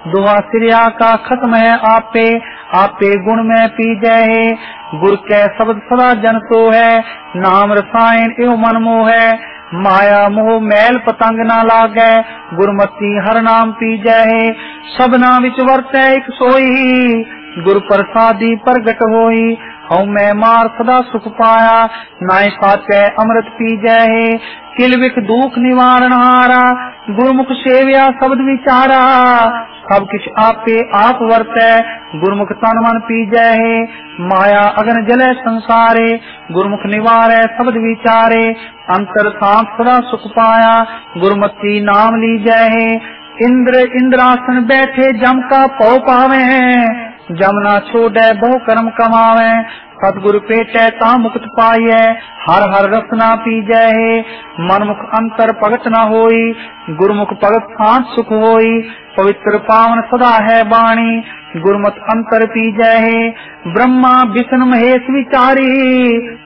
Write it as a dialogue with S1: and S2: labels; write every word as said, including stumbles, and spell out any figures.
S1: दुआ सिरिया का खत्म है आपे, आपे गुण में पी जय। गुर कै शब्द सदा जन सो है, नाम रसायन एवं मन मोह है। माया मोह मैल पतंग ना लागै, गुरमति हर नाम पी जय। सबना विच वरतै एक सोई, गुर प्रसादी प्रगट होई। हऊँ मैं मार सदा सुख पाया, नाय पाचै अमृत पी जय। किल विख दुख निवारण हारा, गुरमुख सेविया शब्द विचारा। सब किछ आपे आप वरतै, गुरमुख तन मन पी जय। माया अगन जलै संसारे, गुरमुख निवारै शब्द विचारे। अंतर सांत सदा सुख पाया, गुरमति नाम ली जय। इंद्र इंद्रासन बैठे जम का पौ पावे, जमना छोड़ै बहु कर्म कमावे। सतगुरु पेटै ता मुक्त पाइयै, हर हर रसना पी जय। मनमुख अंतर भगत न होई, गुरमुख भगत शांत सुख होई। पवित्र पावन सदा है बाणी, गुरमत अंतर पी जय। ब्रह्मा विष्णु महेश विचारी,